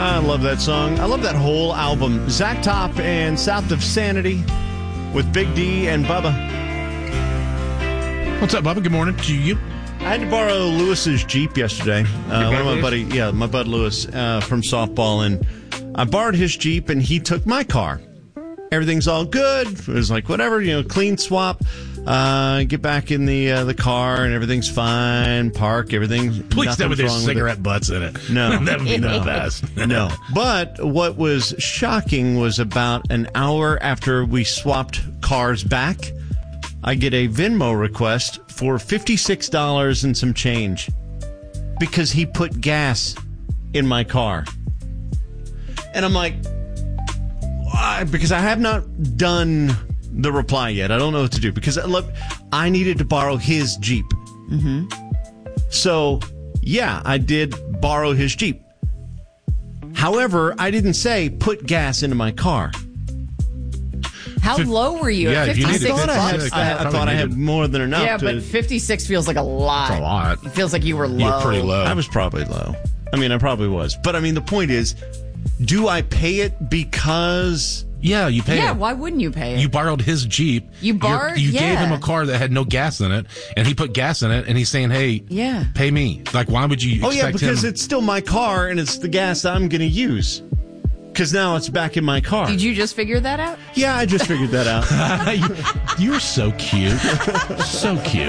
I love that song. I love that whole album. Zach Top and South of Sanity with Big D and Bubba. What's up, Bubba? Good morning to you. I had to borrow Lewis's Jeep yesterday. One of my buddy, my bud Lewis from softball, and I borrowed his Jeep, and he took my car. Everything's all good. It was like whatever, clean swap. Get back in the car, and everything's fine. Park, everything. Please not with their cigarette butts in it. No, that would be the best. No, but what was shocking was about an hour after we swapped cars back, I get a Venmo request for $56 and some change because he put gas in my car. And I'm like, why? Because I have not done the reply yet. I don't know what to do because look, I needed to borrow his Jeep. Mm-hmm. So, yeah, I did borrow his Jeep. However, I didn't say put gas into my car. How low were you at 56 bucks? I thought I had more than enough. Yeah, but 56 feels like a lot. That's a lot. It feels like you were low. You were pretty low. I was probably low. I mean, I probably was. But, I mean, the point is, do I pay it because... Yeah, you pay it. Yeah, why wouldn't you pay it? You borrowed his Jeep. You borrowed? You gave him a car that had no gas in it, and he put gas in it, and he's saying, hey, pay me. Like, why would you expect him? Oh, yeah, because it's still my car, and it's the gas I'm going to use. Because now it's back in my car. Did you just figure that out? Yeah, I just figured that out. You're so cute. So cute.